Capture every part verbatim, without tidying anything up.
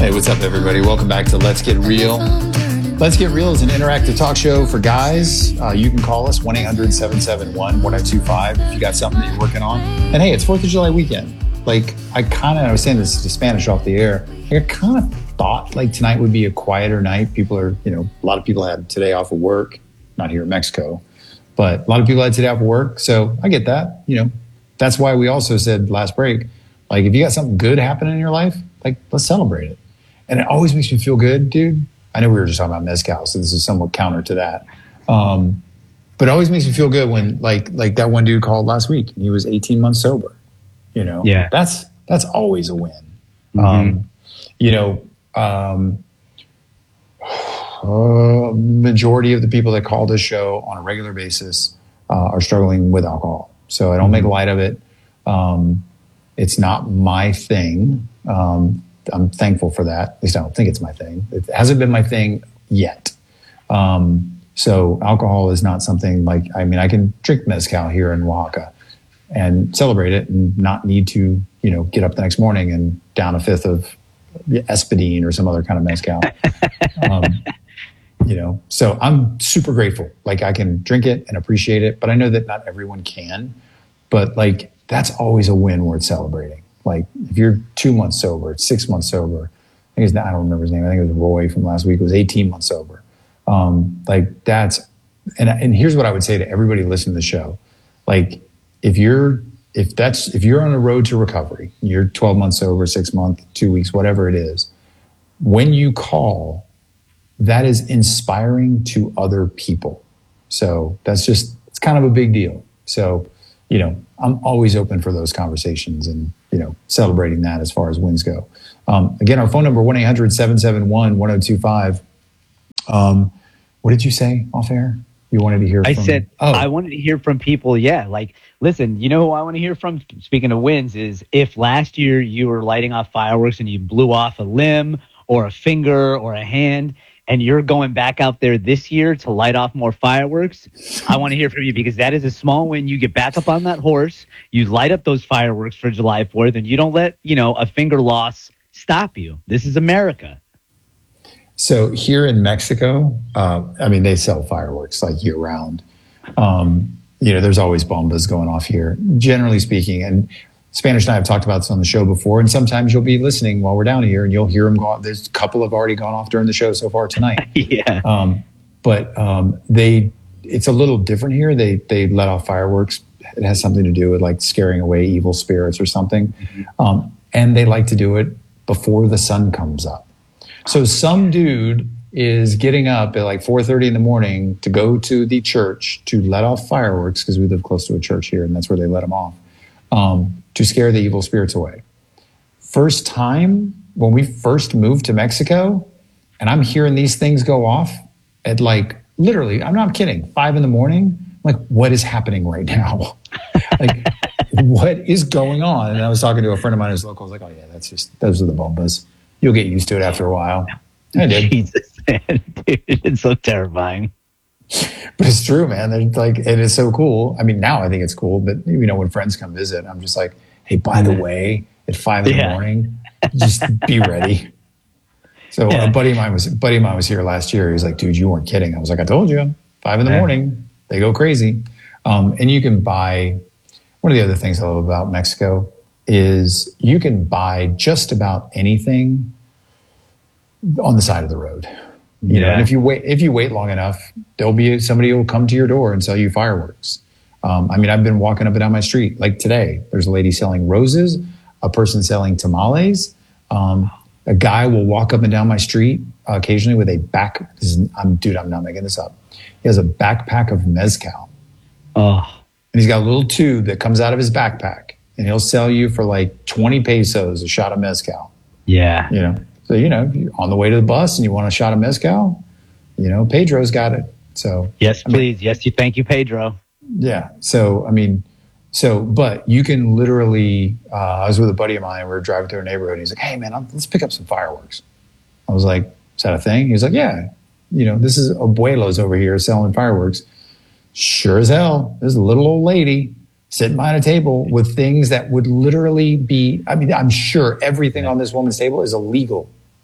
Hey, what's up, everybody? Welcome back to Let's Get Real. Let's Get Real is an interactive talk show for guys. Uh, you can call us one eight hundred seven seven one one zero two five if you got something that you're working on. And hey, it's fourth of July weekend. Like, I kind of, I was saying this to Spanish off the air, I kind of thought like tonight would be a quieter night. People are, you know, a lot of people had today off of work, not here in Mexico, but a lot of people had today off of work. So I get that, you know, that's why we also said last break, like, if you got something good happening in your life, like, let's celebrate it. And it always makes me feel good, dude. I know we were just talking about mezcal, so this is somewhat counter to that. Um, but it always makes me feel good when, like, like that one dude called last week, and he was eighteen months sober. You know, yeah, that's that's always a win. Mm-hmm. Um, you know, um, uh, majority of the people that call this show on a regular basis uh, are struggling with alcohol. So I don't mm-hmm. make light of it. Um, it's not my thing. Um, I'm thankful for that. At least I don't think it's my thing. It hasn't been my thing yet. Um, so alcohol is not something like, I mean, I can drink mezcal here in Oaxaca and celebrate it and not need to, you know, get up the next morning and down a fifth of Espadine or some other kind of mezcal. um, you know, so I'm super grateful. Like, I can drink it and appreciate it, but I know that not everyone can. But like, that's always a win worth celebrating. Like, if you're two months sober, six months sober, I think it's, I don't remember his name. I think it was Roy from last week. It was eighteen months sober. Um, like, that's, and and here's what I would say to everybody listening to the show. Like, if you're, if that's, if you're on a road to recovery, you're twelve months sober, six months, two weeks, whatever it is, when you call, that is inspiring to other people. So that's just, it's kind of a big deal. So, you know, I'm always open for those conversations and, you know, celebrating that as far as wins go. Um, again, our phone number, one eight hundred seven seven one one zero two five. Um, what did you say off air? You wanted to hear I from... I said, oh. I wanted to hear from people. Yeah. Like, listen, you know who I want to hear from? Speaking of wins, is if last year you were lighting off fireworks and you blew off a limb or a finger or a hand, and you're going back out there this year to light off more fireworks, I want to hear from you, because that is a small win. You get back up on that horse, you light up those fireworks for July fourth, and you don't let, you know, a finger loss stop you. This is America. So here in Mexico, uh, I mean, they sell fireworks like year round. Um, you know, there's always bombas going off here, generally speaking. And Spanish and I have talked about this on the show before, and sometimes you'll be listening while we're down here and you'll hear them go off. There's a couple have already gone off during the show so far tonight. yeah. Um, but um, they, it's a little different here. They they let off fireworks. It has something to do with like scaring away evil spirits or something. Mm-hmm. Um, and they like to do it before the sun comes up. So some dude is getting up at like four thirty in the morning to go to the church to let off fireworks, because we live close to a church here and that's where they let them off. Um, to scare the evil spirits away. First time when we first moved to Mexico, and I'm hearing these things go off at like, literally, I'm not kidding, five in the morning. I'm like, what is happening right now? Like, what is going on? And I was talking to a friend of mine who's local. I was like, oh yeah, that's just, those are the bombas. You'll get used to it after a while. I did. Jesus, man. Dude, it's so terrifying. But it's true, man. They're like, it is so cool. I mean, now I think it's cool, but you know, when friends come visit, I'm just like, hey, by the way, at five in yeah. the morning, just be ready. So yeah. a buddy of mine was, buddy of mine was here last year. He was like, dude, you weren't kidding. I was like, I told you, five in the yeah. morning, they go crazy. Um, and you can buy, one of the other things I love about Mexico is you can buy just about anything on the side of the road. You yeah. know, and if you wait, if you wait long enough, there'll be somebody who will come to your door and sell you fireworks. Um, I mean, I've been walking up and down my street. Like today, there's a lady selling roses, a person selling tamales. Um, a guy will walk up and down my street uh, occasionally with a back. This is, I'm, dude, I'm not making this up. He has a backpack of mezcal. Oh, and he's got a little tube that comes out of his backpack, and he'll sell you for like twenty pesos a shot of mezcal. Yeah, you know. So, you know, you're on the way to the bus and you want a shot of mezcal, you know, Pedro's got it. So yes, I mean, please. Yes, you. Thank you, Pedro. Yeah. So, I mean, so, but you can literally, uh, I was with a buddy of mine. We were driving through a neighborhood. And he's like, hey, man, let's pick up some fireworks. I was like, is that a thing? He's like, yeah. You know, this is Abuelos over here selling fireworks. Sure as hell. There's a little old lady sitting behind a table with things that would literally be, I mean, I'm sure everything on this woman's table is illegal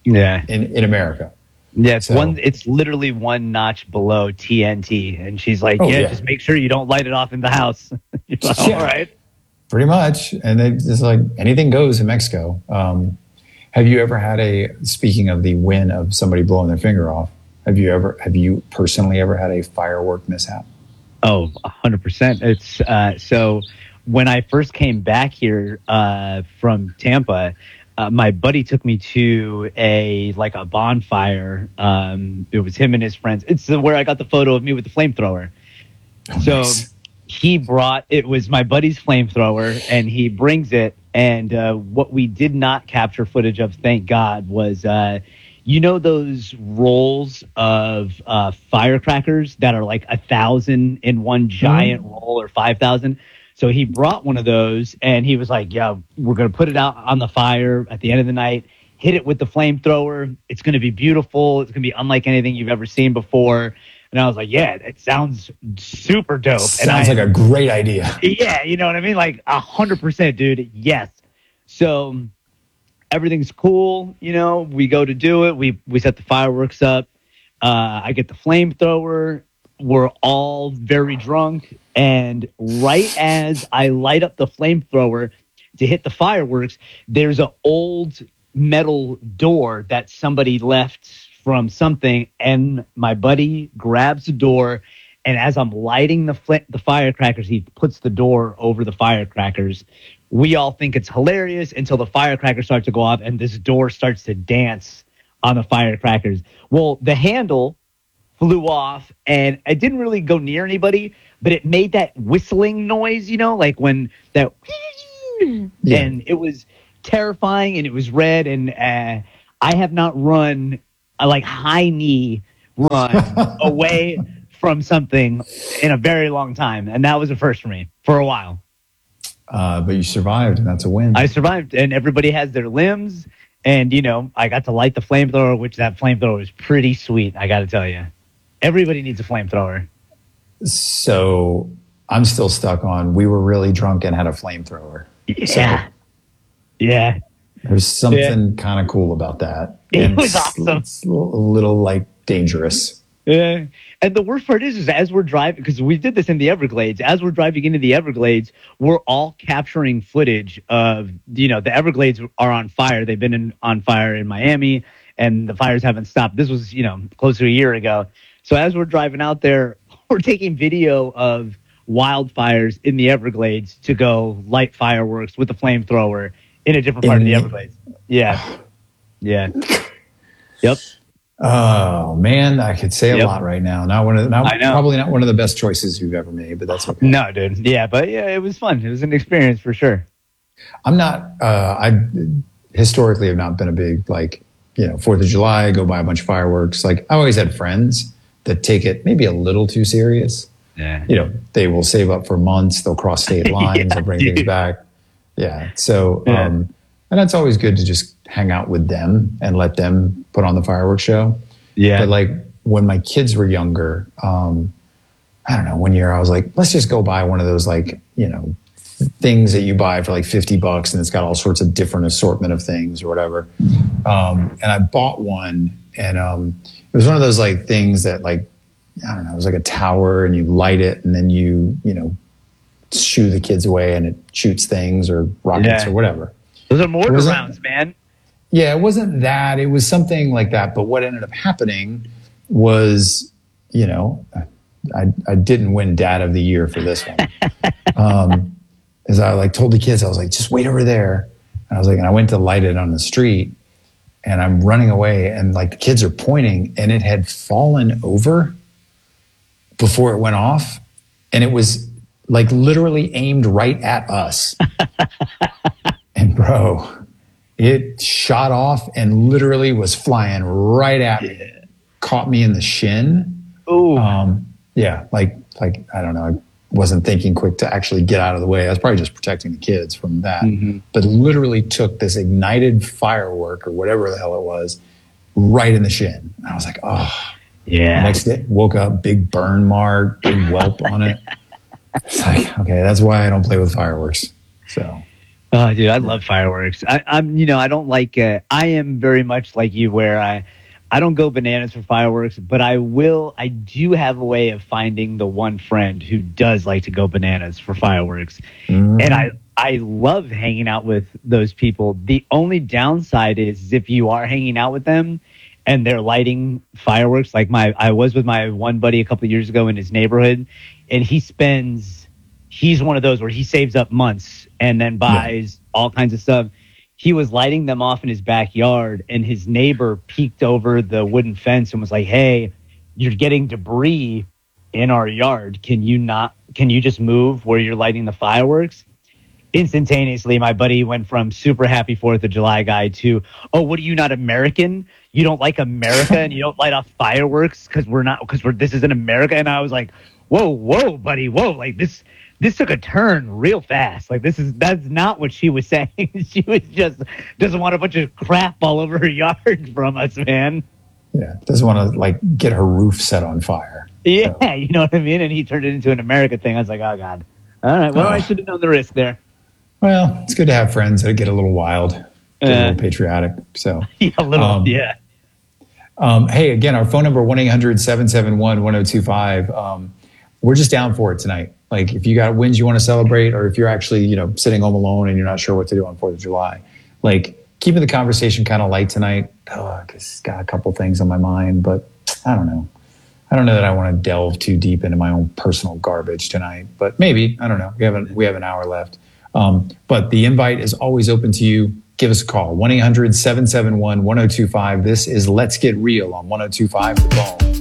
Yeah. in, in America. Yeah, it's So- one. It's literally one notch below T N T, and she's like, Oh, yeah, yeah. just make sure you don't light it off in the house." You're like, Yeah. all right. Pretty much. And they just like anything goes in Mexico. Um, have you ever had a, speaking of the win of somebody blowing their finger off, have you ever, have you personally ever had a firework mishap? Oh, a hundred percent. It's uh, so when I first came back here uh, from Tampa, uh, my buddy took me to a like a bonfire. Um, it was him and his friends. It's where I got the photo of me with the flamethrower. Oh, So nice. he brought, it was my buddy's flamethrower, and he brings it. And uh, what we did not capture footage of, thank God, was uh, you know those rolls of uh, firecrackers that are like a thousand in one giant Mm-hmm. roll, or five thousand. So he brought one of those, and he was like, "Yeah, we're gonna put it out on the fire at the end of the night. Hit it with the flamethrower. It's gonna be beautiful. It's gonna be unlike anything you've ever seen before." And I was like, "Yeah, it sounds super dope." and Sounds I, like a great idea. yeah, you know what I mean? Like a hundred percent, dude. Yes. So everything's cool. You know, we go to do it. We we set the fireworks up. Uh, I get the flamethrower. We're all very drunk, and right as I light up the flamethrower to hit the fireworks, there's an old metal door that somebody left from something, and my buddy grabs the door. And as I'm lighting the fl- the firecrackers, he puts the door over the firecrackers. We all think it's hilarious until the firecrackers start to go off and this door starts to dance on the firecrackers. Well, the handle flew off, and I didn't really go near anybody, but it made that whistling noise, you know, like when that, Yeah. and it was terrifying, and it was red, and uh, I have not run a like high knee run away from something in a very long time, and that was a first for me for a while. Uh, but you survived, and that's a win. I survived, and everybody has their limbs, and you know, I got to light the flamethrower, which that flamethrower was pretty sweet. I got to tell you, everybody needs a flamethrower. So I'm still stuck on, we were really drunk and had a flamethrower. Yeah, So yeah, there's something kind of cool about that. It And was it's- awesome. It's a little like dangerous. yeah. And the worst part is, is as we're driving, because we did this in the Everglades. As we're driving into the Everglades, we're all capturing footage of, you know, the Everglades are on fire. They've been in, on fire in Miami, and the fires haven't stopped. This was, you know, close to a year ago. So as we're driving out there, we're taking video of wildfires in the Everglades to go light fireworks with the flamethrower in a different part In of the the- Everglades. Yeah. Yeah. Yep. Oh man, I could say a Yep. lot right now. Not one of the, not, I know. probably not one of the best choices you've ever made, but that's okay. No, dude. Yeah, but yeah, it was fun. It was an experience for sure. I'm not. Uh, I historically have not been a big like you know Fourth of July. Go buy a bunch of fireworks. Like I always had friends that take it maybe a little too serious. Yeah. You know, they will save up for months. They'll cross state lines. Yeah, they'll bring things dude. back. Yeah. So, Yeah. um, and that's always good to just hang out with them and let them put on the fireworks show. Yeah. But like when my kids were younger, um, I don't know, one year I was like, let's just go buy one of those like, you know, things that you buy for like fifty bucks and it's got all sorts of different assortment of things or whatever. Um, and I bought one and um, it was one of those like things that like, I don't know, it was like a tower and you light it and then you, you know, shoo the kids away and it shoots things or rockets Yeah. or whatever. Those are mortar Was it- rounds, man. Yeah, it wasn't that. It was something like that. But what ended up happening was, you know, I, I didn't win Dad of the Year for this one. um, as I like told the kids, I was like, just wait over there. And I was like, and I went to light it on the street and I'm running away and like the kids are pointing and it had fallen over before it went off. And it was like literally aimed right at us. And bro, it shot off and literally was flying right at me. Caught me in the shin. Ooh. Um, yeah, like like I don't know. I wasn't thinking quick to actually get out of the way. I was probably just protecting the kids from that. Mhm. But literally took this ignited firework or whatever the hell it was right in the shin. And I was like, oh. Yeah. Next day, woke up, big burn mark, big whelp on it. It's like, okay, that's why I don't play with fireworks. So Oh, dude, I love fireworks. I, I'm, you know, I don't like. Uh, I am very much like you, where I, I don't go bananas for fireworks, but I will. I do have a way of finding the one friend who does like to go bananas for fireworks, Mm-hmm. and I, I love hanging out with those people. The only downside is if you are hanging out with them and they're lighting fireworks. Like my, I was with my one buddy a couple of years ago in his neighborhood, and he spends. He's one of those where he saves up months and then buys yeah. all kinds of stuff. He was lighting them off in his backyard, and his neighbor peeked over the wooden fence and was like, "Hey, you're getting debris in our yard. Can you not, can you just move where you're lighting the fireworks?" Instantaneously, my buddy went from super happy fourth of July guy to, "Oh, what are you, not American? You don't like America and you don't light off fireworks because we're not, because we're, this isn't America." And I was like, whoa, whoa, buddy, whoa. Like this, this took a turn real fast. Like this is, that's not what she was saying. She was just, doesn't want a bunch of crap all over her yard from us, man. Yeah. Doesn't want to like get her roof set on fire. Yeah. So. You know what I mean? And he turned it into an America thing. I was like, oh God. All right. Well, uh, I should have known the risk there. Well, it's good to have friends that get a little wild, get uh, a little patriotic. So yeah, a little, um, yeah. Um, hey, again, our phone number, one eight hundred seven seven one one zero two five. Um, we're just down for it tonight. Like if you got wins you want to celebrate, or if you're actually, you know, sitting home alone and you're not sure what to do on fourth of July, like keeping the conversation kind of light tonight. Oh, cause got a couple things on my mind, but I don't know. I don't know that I want to delve too deep into my own personal garbage tonight, but maybe, I don't know. We have an, we have an hour left. Um, but the invite is always open to you. Give us a call, one eight hundred seven seven one one zero two five. This is Let's Get Real on one oh two five The Bone.